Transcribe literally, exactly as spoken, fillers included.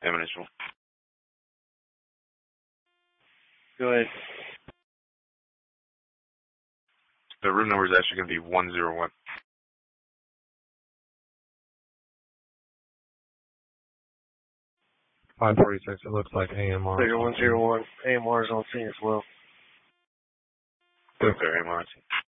Initial. Go ahead. The room number is actually going to be one zero one. five forty-six, it looks like A M R. Figure one zero one. A M R is on scene as well. Okay, A M R.